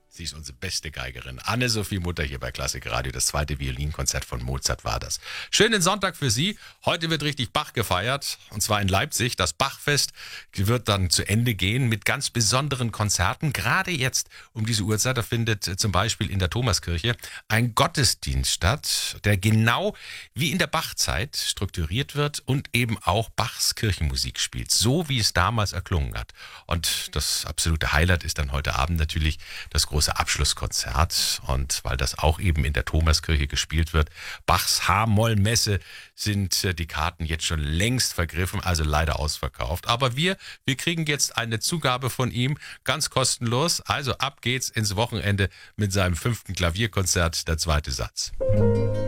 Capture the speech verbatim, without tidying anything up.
Sie ist unsere beste Geigerin. Anne-Sophie Mutter hier bei Klassik Radio. Das zweite Violinkonzert von Mozart war das. Schönen Sonntag für Sie. Heute wird richtig Bach gefeiert. Und zwar in Leipzig. Das Bachfest wird dann zu Ende gehen mit ganz besonderen Konzerten. Gerade jetzt um diese Uhrzeit, da findet zum Beispiel in der Thomaskirche ein Gottesdienst statt, der genau wie in der Bachzeit strukturiert wird und eben auch Bachs Kirchenmusik spielt. So wie es damals erklungen hat. Und das absolute Highlight ist dann heute Abend natürlich das große Abschlusskonzert, und weil das auch eben in der Thomaskirche gespielt wird, Bachs H-Moll-Messe, sind die Karten jetzt schon längst vergriffen, also leider ausverkauft. Aber wir, wir kriegen jetzt eine Zugabe von ihm, ganz kostenlos. Also ab geht's ins Wochenende mit seinem fünften Klavierkonzert, der zweite Satz.